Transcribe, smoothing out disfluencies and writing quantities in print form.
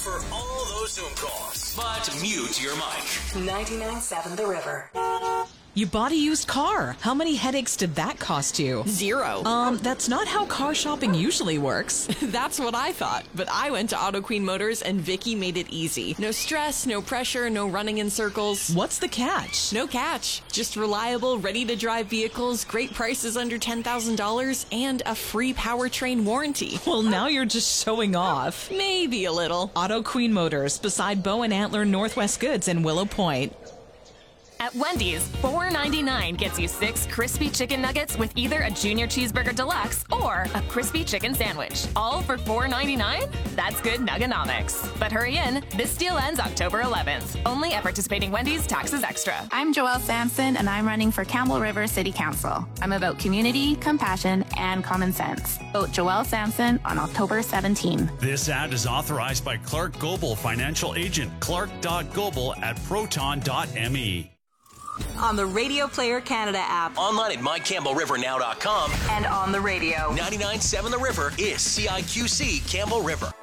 for all those Zoom calls. But mute your mic. 99.7 The River. You bought a used car. How many headaches did that cost you? 0. That's not how car shopping usually works. That's what I thought. But I went to Auto Queen Motors and Vicky made it easy. No stress, no pressure, no running in circles. What's the catch? No catch. Just reliable, ready-to-drive vehicles, great prices under $10,000, and a free powertrain warranty. Well, now you're just showing off. Maybe a little. Auto Queen Motors, beside Bow and Antler Northwest Goods in Willow Point. At Wendy's, $4.99 gets you 6 crispy chicken nuggets with either a Junior Cheeseburger Deluxe or a crispy chicken sandwich. All for $4.99? That's good nuggonomics. But hurry in, this deal ends October 11th. Only at participating Wendy's, taxes extra. I'm Joelle Sampson, and I'm running for Campbell River City Council. I'm about community, compassion, and common sense. Vote Joelle Sampson on October 17. This ad is authorized by Clark Gobel Financial Agent, clark.gobel@proton.me. On the Radio Player Canada app. Online at mycampbellrivernow.com. And on the radio. 99.7 The River is CIQC Campbell River.